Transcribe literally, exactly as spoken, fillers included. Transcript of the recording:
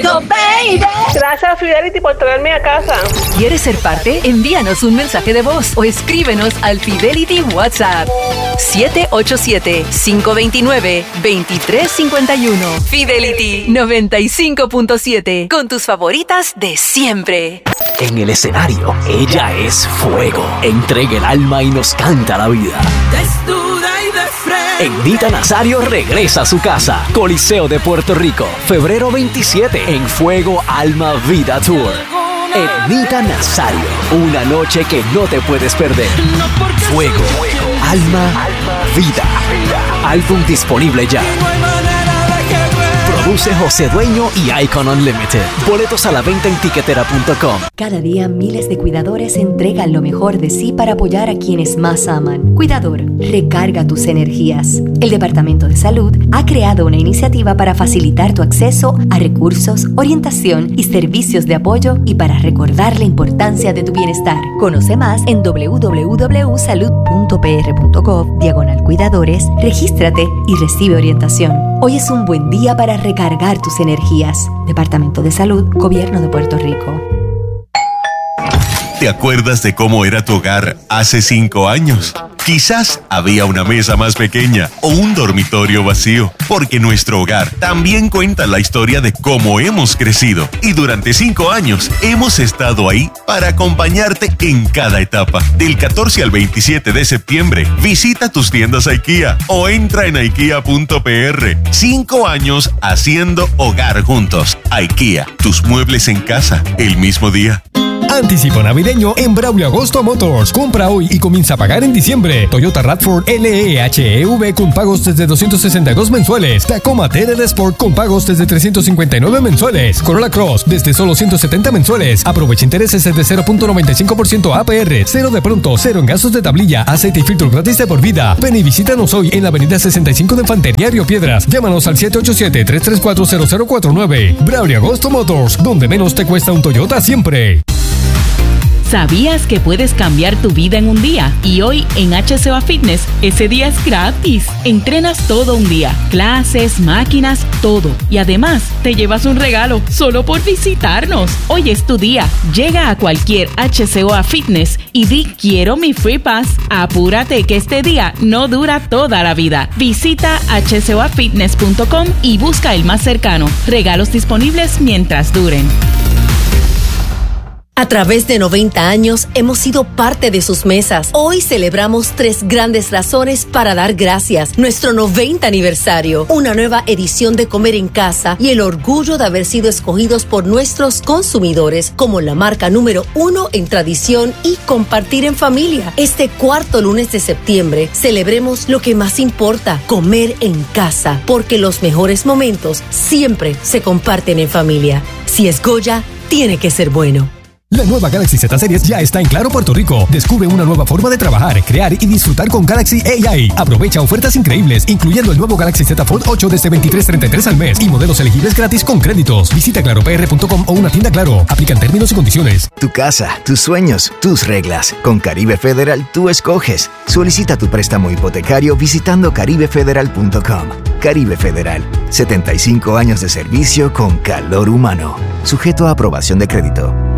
Fuego, baby. Gracias, Fidelity, por traerme a casa. ¿Quieres ser parte? Envíanos un mensaje de voz o escríbenos al Fidelity WhatsApp siete ocho siete, cinco dos nueve, dos tres cinco uno. Fidelity noventa y cinco punto siete, con tus favoritas de siempre. En el escenario, ella es fuego. Entrega el alma y nos canta la vida. Desnuda y de frente. Ednita Nazario regresa a su casa. Coliseo de Puerto Rico, febrero veintisiete, en Fuego, Alma, Vida Tour. Ednita Nazario, una noche que no te puedes perder. Fuego, Alma, Vida. Álbum disponible ya. Produce José Dueño y Icon Unlimited. Boletos a la venta en tiquetera punto com. Cada día miles de cuidadores entregan lo mejor de sí para apoyar a quienes más aman. Cuidador, recarga tus energías. El Departamento de Salud ha creado una iniciativa para facilitar tu acceso a recursos, orientación y servicios de apoyo y para recordar la importancia de tu bienestar. Conoce más en doble u doble u doble u punto salud punto p r punto gov diagonal cuidadores. Regístrate y recibe orientación. Hoy es un buen día para recargar tus energías. Departamento de Salud, Gobierno de Puerto Rico. ¿Te acuerdas de cómo era tu hogar hace cinco años? Quizás había una mesa más pequeña o un dormitorio vacío, porque nuestro hogar también cuenta la historia de cómo hemos crecido y durante cinco años hemos estado ahí para acompañarte en cada etapa. Del catorce al veintisiete de septiembre, visita tus tiendas IKEA o entra en ikea punto p r. Cinco años haciendo hogar juntos. IKEA, tus muebles en casa el mismo día. Anticipo navideño en Braulio Agosto Motors. Compra hoy y comienza a pagar en diciembre. Toyota rav cuatro L E H E V con pagos desde doscientos sesenta y dos mensuales. Tacoma T R D Sport con pagos desde trescientos cincuenta y nueve mensuales. Corolla Cross desde solo ciento setenta mensuales. Aprovecha intereses desde cero punto noventa y cinco por ciento A P R. Cero de pronto, cero en gastos de tablilla. Aceite y filtro gratis de por vida. Ven y visítanos hoy en la avenida sesenta y cinco de Infantería, Río Piedras. Llámanos al siete ocho siete, tres tres cuatro, cero cero cuatro nueve. Braulio Agosto Motors, donde menos te cuesta un Toyota siempre. ¿Sabías que puedes cambiar tu vida en un día? Y hoy en H C O A Fitness, ese día es gratis. Entrenas todo un día, clases, máquinas, todo. Y además, te llevas un regalo solo por visitarnos. Hoy es tu día. Llega a cualquier H C O A Fitness y di quiero mi Free Pass. Apúrate que este día no dura toda la vida. Visita h c o a fitness punto com y busca el más cercano. Regalos disponibles mientras duren. A través de noventa años hemos sido parte de sus mesas. Hoy celebramos tres grandes razones para dar gracias. Nuestro noventa aniversario, una nueva edición de Comer en Casa y el orgullo de haber sido escogidos por nuestros consumidores como la marca número uno en tradición y compartir en familia. Este cuarto lunes de septiembre celebremos lo que más importa, comer en casa, porque los mejores momentos siempre se comparten en familia. Si es Goya, tiene que ser bueno. La nueva Galaxy Z Series ya está en Claro Puerto Rico. Descubre una nueva forma de trabajar, crear y disfrutar con Galaxy A I. Aprovecha ofertas increíbles, incluyendo el nuevo Galaxy Z Fold ocho desde veintitrés treinta y tres al mes y modelos elegibles gratis con créditos. Visita claro p r punto com o una tienda Claro. Aplican términos y condiciones. Tu casa, tus sueños, tus reglas. Con Caribe Federal tú escoges. Solicita tu préstamo hipotecario visitando caribe federal punto com. Caribe Federal, setenta y cinco años de servicio con calor humano. Sujeto a aprobación de crédito.